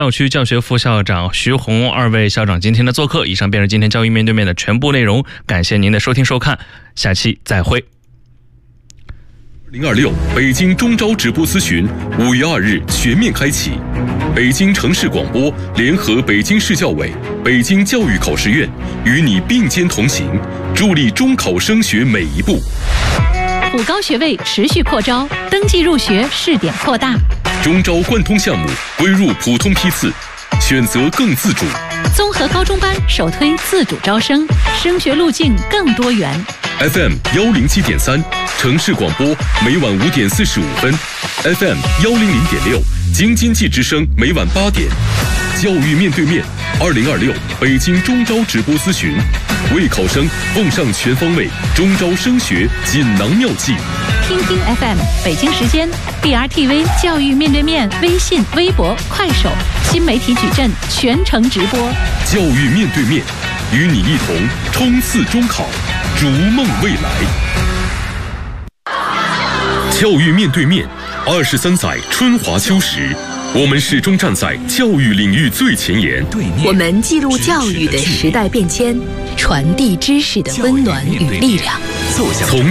校区教学副校长徐红二位校长今天的做客。以上便是今天教育面对面的全部内容，感谢您的收听收看，下期再会。 2026北京中招直播咨询5月2日全面开启，北京城市广播联合北京市教委、北京教育考试院与你并肩同行，助力中考升学每一步。 普高学位持续扩招，登记入学试点扩大。 中招贯通项目归入普通批次，选择更自主。 综合高中班首推自主招生，升学路径更多元。 FM 107.3城市广播每晚5点45分 ，FM 100.6京津冀之声每晚8点。教育面对面，2026北京中招直播咨询，为考生奉上全方位中招升学锦囊妙计。 听听 FM 北京时间 ，BRTV 教育面对面微信、微博、快手新媒体矩阵全程直播。 教育面对面，与你一同冲刺中考，逐梦未来。教育面对面，23载春华秋实，我们始终站在教育领域最前沿。 我们记录教育的时代变迁，传递知识的温暖与力量。 从